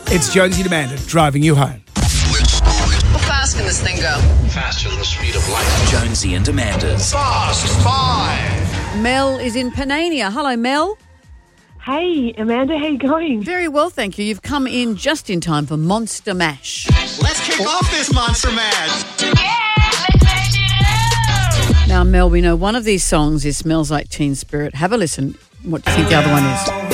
It's Jonesy and Amanda driving you home. How fast can this thing go? Faster than the speed of light. Jonesy and Amanda's Fast Five. Mel is in Panania. Hello, Mel. Hey, Amanda, how you going? Very well, thank you. You've come in just in time for Monster Mash. Let's kick off this Monster Mash. Now, Mel, we know one of these songs is Smells Like Teen Spirit. Have a listen. What do you think the other one is?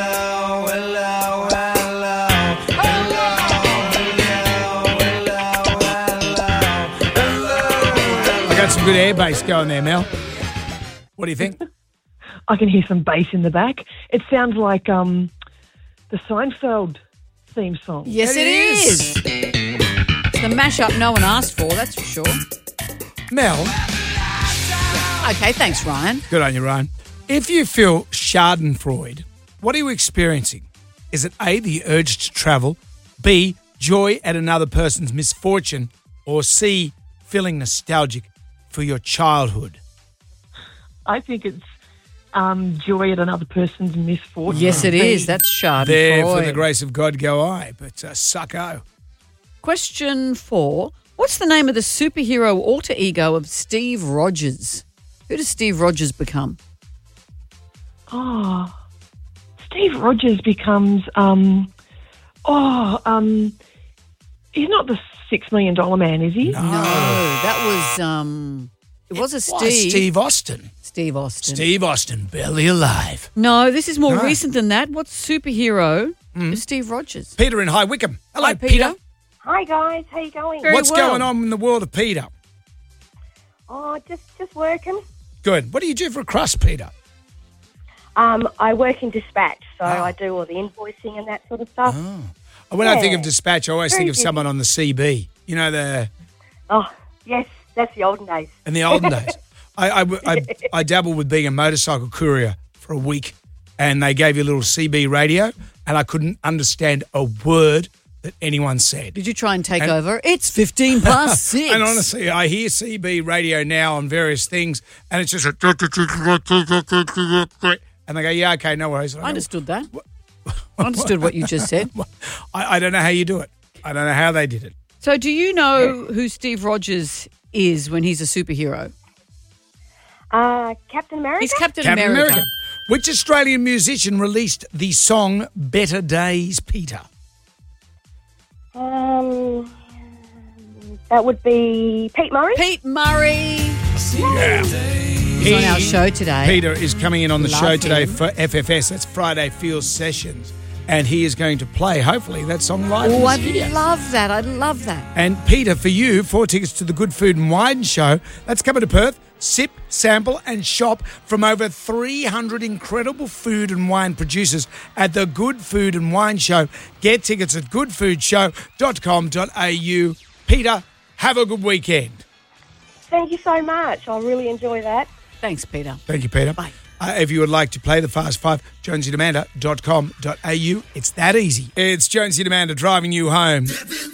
Got some good air bass going there, Mel. What do you think? I can hear some bass in the back. It sounds like the Seinfeld theme song. Yes, it is. It's the mashup no one asked for, that's for sure. Mel. Okay, thanks, Ryan. Good on you, Ryan. If you feel schadenfreude, what are you experiencing? Is it A, the urge to travel, B, joy at another person's misfortune, or C, feeling nostalgic for your childhood? I think it's joy at another person's misfortune. Yes, it is. That's Schadenfreude. There for the grace of God go I, but sucko. Question 4. What's the name of the superhero alter ego of Steve Rogers? Who does Steve Rogers become? Oh, Steve Rogers becomes, he's not the $6 Million Man, is he? No. No, that was, it was a Steve. Steve Austin. Steve Austin. Steve Austin, barely alive. No, this is more No. recent than that. What superhero is Steve Rogers? Peter in High Wycombe. Hello, Hi, Peter. Hi guys, how you going? Very What's well. going on in the world of Peter? Oh, just working. Good. What do you do for a crust, Peter? I work in dispatch, so I do all the invoicing and that sort of stuff. When I think Yeah. of dispatch, I always Very think of busy. someone on the CB. You know, Oh, yes, that's the olden days. in the olden days. I dabbled with being a motorcycle courier for a week, and they gave you a little CB radio, and I couldn't understand a word that anyone said. Did you try and take over? It's 15 past 6. And honestly, I hear CB radio now on various things, and it's just and they go, yeah, okay, no worries. I understood that. I understood what you just said. I don't know how you do it. I don't know how they did it. So do you know who Steve Rogers is when he's a superhero? Captain America? He's Captain Captain America. America. Which Australian musician released the song Better Days, Peter? That would be Pete Murray. Pete Murray. Yeah. He's on our show today. Peter is coming in on the Love show today him. for FFS. That's Friday Field Sessions. And he is going to play, hopefully, that song live. Oh, in the I'd studio. love that. I'd love that. And Peter, for you, 4 tickets to the Good Food and Wine Show. That's coming to Perth. Sip, sample and shop from over 300 incredible food and wine producers at the Good Food and Wine Show. Get tickets at goodfoodshow.com.au. Peter, have a good weekend. Thank you so much. I really enjoy that. Thanks, Peter. Thank you, Peter. Bye. If you would like to play the Fast Five, jonesyandamanda.com.au. It's that easy. It's Jonesy and Amanda driving you home.